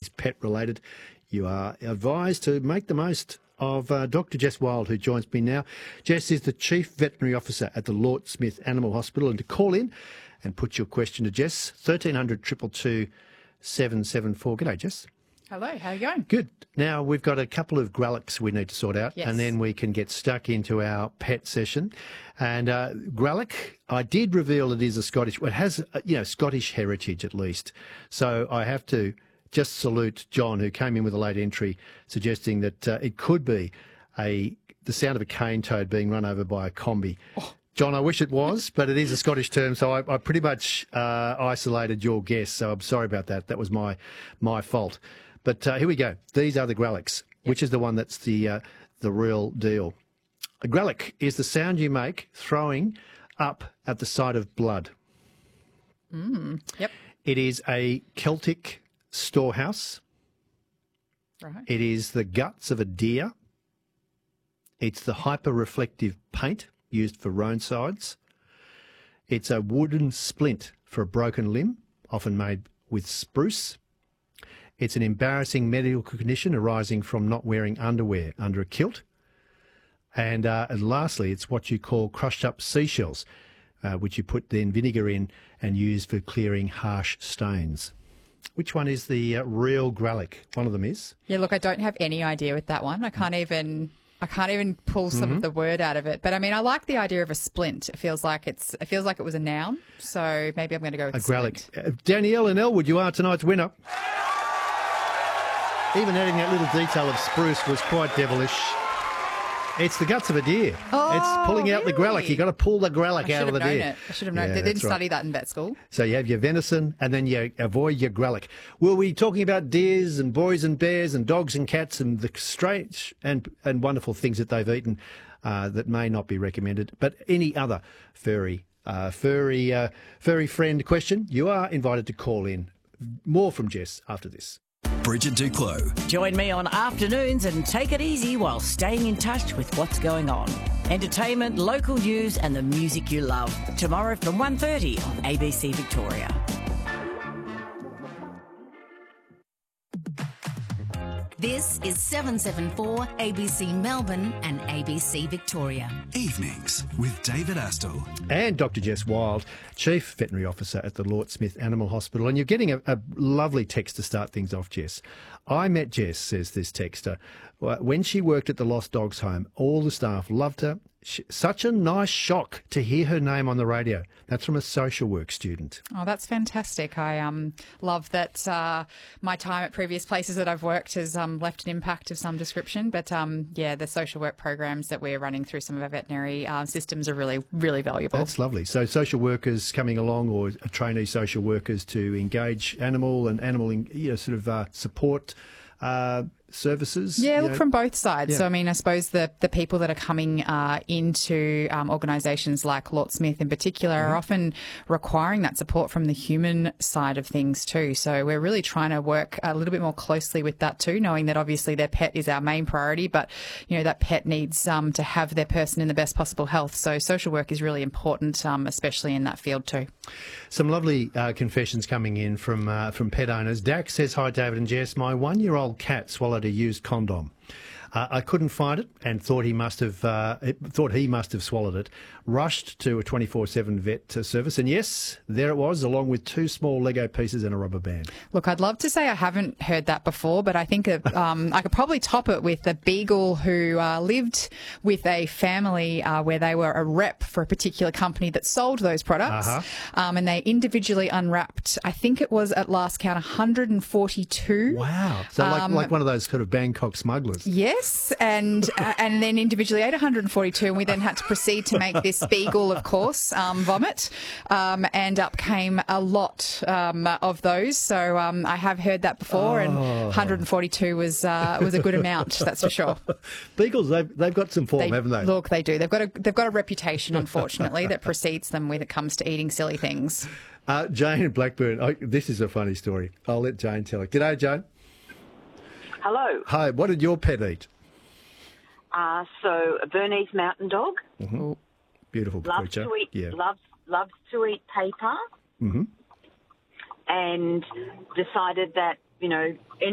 pet related, you are advised to make the most of Dr. Jess Wild, who joins me now. Jess is the Chief Veterinary Officer at the Lort Smith Animal Hospital. And to call in and put your question to Jess, 1300 222 774. G'day, Jess. Hello, how are you going? Good. Now, we've got a couple of Gralics we need to sort out, Yes. and then we can get stuck into our pet session. And Gralic, I did reveal it is a Scottish, well, it has, Scottish heritage at least. So I have to just salute John, who came in with a late entry suggesting that it could be the sound of a cane toad being run over by a combi. Oh. John, I wish it was, but it is a Scottish term, so I pretty much isolated your guess, so I'm sorry about that. That was my fault. But here we go. These are the Gralics, which is the one that's the real deal. A Gralic is the sound you make throwing up at the sight of blood. Yep. It is a Celtic storehouse. Right. It is the guts of a deer. It's the hyper-reflective paint used for roadsides. It's a wooden splint for a broken limb, often made with spruce. It's an embarrassing medical condition arising from not wearing underwear under a kilt. And lastly, it's what you call crushed up seashells, which you put then vinegar in and use for clearing harsh stains. Which one is the real Gralic? One of them is. Yeah, look, I don't have any idea with that one. I can't even pull some of the word out of it. But I mean, I like the idea of a splint. It feels like it was a noun. So maybe I'm going to go with A splint. Gralic. Danielle in Elwood, you are tonight's winner. Even adding that little detail of spruce was quite devilish. It's the guts of a deer. Oh, it's pulling out the really? Gralic. You've got to pull the Gralic out of the deer. I should have known. Yeah, They didn't that's right. study that in vet school. So you have your venison and then you avoid your Gralic. Were we talking about deers and boys and bears and dogs and cats and the strange and wonderful things that they've eaten that may not be recommended, but any other furry friend question, you are invited to call in. More from Jess after this. Bridget Duclos. Join me on afternoons and take it easy while staying in touch with what's going on. Entertainment, local news and the music you love. Tomorrow from 1:30 on ABC Victoria. This is 774 ABC Melbourne and ABC Victoria. Evenings with David Astle. And Dr. Jess Wild, Chief Veterinary Officer at the Lort Smith Animal Hospital. And you're getting a lovely text to start things off, Jess. I met Jess, says this texter, when she worked at the Lost Dogs Home. All the staff loved her. Such a nice shock to hear her name on the radio. That's from a social work student. Oh, that's fantastic. I love that my time at previous places that I've worked has left an impact of some description. But, the social work programs that we're running through some of our veterinary systems are really, really valuable. That's lovely. So social workers coming along or trainee social workers to engage animal support services? Yeah, look, from both sides. Yeah. So, I mean, I suppose the people that are coming into organisations like Lort Smith in particular are often requiring that support from the human side of things too. So we're really trying to work a little bit more closely with that too, knowing that obviously their pet is our main priority, but, that pet needs to have their person in the best possible health. So social work is really important, especially in that field too. Some lovely confessions coming in from pet owners. Dak says, "Hi, David and Jess. My 1-year-old cat swallowed a used condom. I couldn't find it and thought he must have swallowed it. Rushed to a 24/7 vet service, and yes, there it was, along with 2 small Lego pieces and a rubber band." Look, I'd love to say I haven't heard that before, but I think I could probably top it with a beagle who lived with a family where they were a rep for a particular company that sold those products, and they individually unwrapped, I think it was at last count, 142. Wow. So like one of those sort of Bangkok smugglers. Yes, and then individually ate 142, and we then had to proceed to make this beagle, of course, vomit, and up came a lot of those. So I have heard that before, and 142 was a good amount, that's for sure. Beagles, they've got some form, haven't they? Look, they do. They've got a reputation, unfortunately, that precedes them when it comes to eating silly things. Jane in Blackburn, this is a funny story. I'll let Jane tell it. G'day, Jane. Hello. Hi, what did your pet eat? So a Bernese mountain dog. Mm-hmm. Beautiful creature. Loves to eat paper. Mm-hmm. And decided that,